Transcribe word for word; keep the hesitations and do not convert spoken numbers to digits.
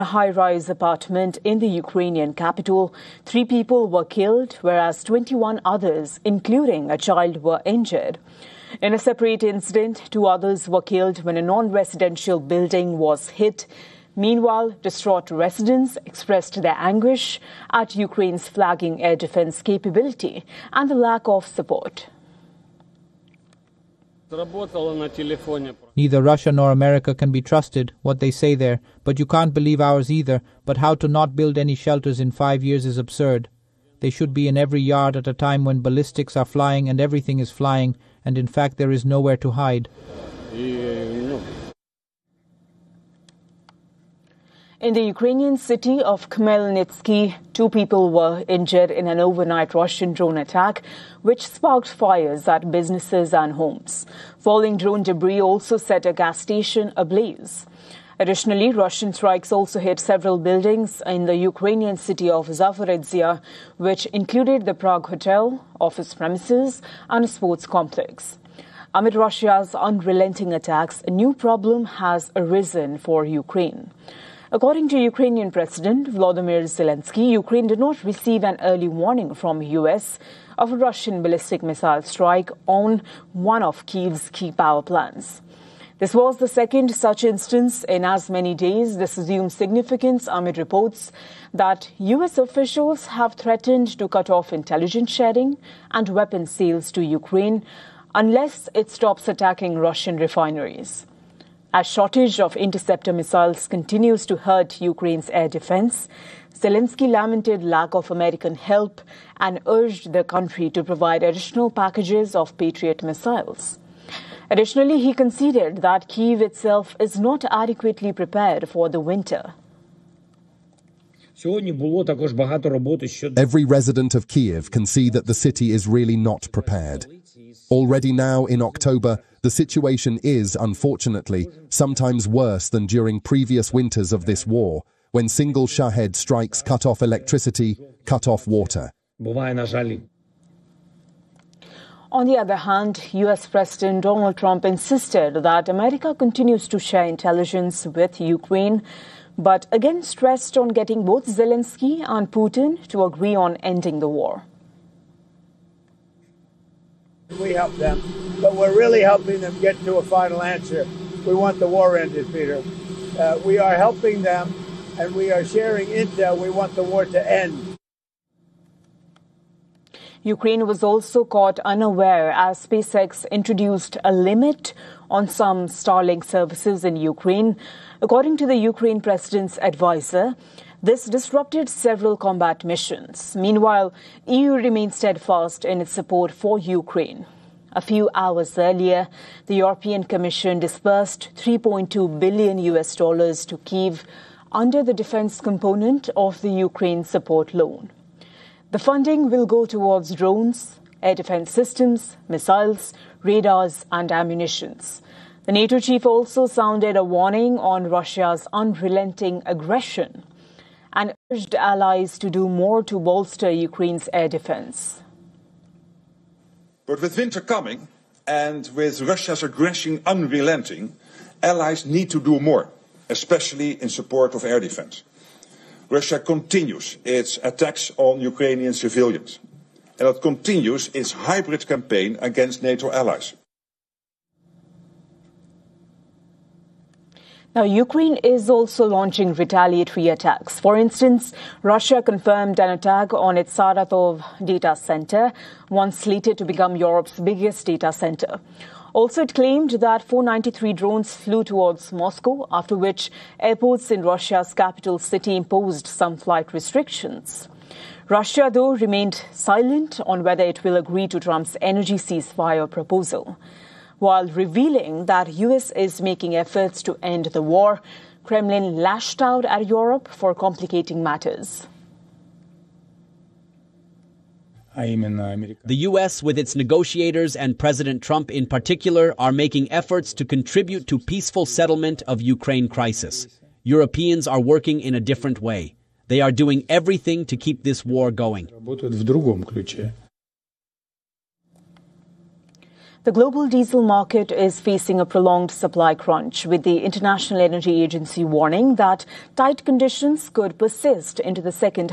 A high-rise apartment in the Ukrainian capital, three people were killed, whereas twenty-one others, including a child, were injured. In a separate incident, two others were killed when a non-residential building was hit. Meanwhile, distraught residents expressed their anguish at Ukraine's flagging air defense capability and the lack of support. Neither Russia nor America can be trusted, what they say there, but you can't believe ours either. But how to not build any shelters in five years is absurd. They should be in every yard at a time when ballistics are flying and everything is flying, and in fact there is nowhere to hide. In the Ukrainian city of Khmelnytsky, two people were injured in an overnight Russian drone attack, which sparked fires at businesses and homes. Falling drone debris also set a gas station ablaze. Additionally, Russian strikes also hit several buildings in the Ukrainian city of Zaporizhzhia, which included the Prague Hotel, office premises, and a sports complex. Amid Russia's unrelenting attacks, a new problem has arisen for Ukraine. According to Ukrainian President Volodymyr Zelensky, Ukraine did not receive an early warning from the U S of a Russian ballistic missile strike on one of Kyiv's key power plants. This was the second such instance in as many days. This assumes significance amid reports that U S officials have threatened to cut off intelligence sharing and weapons sales to Ukraine unless it stops attacking Russian refineries. As shortage of interceptor missiles continues to hurt Ukraine's air defense, Zelensky lamented lack of American help and urged the country to provide additional packages of Patriot missiles. Additionally, he conceded that Kyiv itself is not adequately prepared for the winter. Every resident of Kyiv can see that the city is really not prepared. Already now in October, the situation is, unfortunately, sometimes worse than during previous winters of this war, when single Shahed strikes cut off electricity, cut off water. On the other hand, U S President Donald Trump insisted that America continues to share intelligence with Ukraine, but again stressed on getting both Zelensky and Putin to agree on ending the war. We help them, but we're really helping them get to a final answer. We want the war ended, Peter. Uh, we are helping them, and we are sharing intel. We want the war to end. Ukraine was also caught unaware as SpaceX introduced a limit on some Starlink services in Ukraine. According to the Ukraine president's advisor, this disrupted several combat missions. Meanwhile, E U remains steadfast in its support for Ukraine. A few hours earlier, the European Commission disbursed three point two billion U S dollars to Kyiv under the defense component of the Ukraine support loan. The funding will go towards drones, air defense systems, missiles, radars, and ammunitions. The NATO chief also sounded a warning on Russia's unrelenting aggression and urged allies to do more to bolster Ukraine's air defense. But with winter coming and with Russia's aggression unrelenting, allies need to do more, especially in support of air defense. Russia continues its attacks on Ukrainian civilians, and it continues its hybrid campaign against NATO allies. Now, Ukraine is also launching retaliatory attacks. For instance, Russia confirmed an attack on its Saratov data center, once slated to become Europe's biggest data center. Also, it claimed that four hundred ninety-three drones flew towards Moscow, after which airports in Russia's capital city imposed some flight restrictions. Russia, though, remained silent on whether it will agree to Trump's energy ceasefire proposal. While revealing that U S is making efforts to end the war, Kremlin lashed out at Europe for complicating matters. The U S, with its negotiators and President Trump in particular, are making efforts to contribute to peaceful settlement of Ukraine crisis. Europeans are working in a different way. They are doing everything to keep this war going. The global diesel market is facing a prolonged supply crunch, with the International Energy Agency warning that tight conditions could persist into the second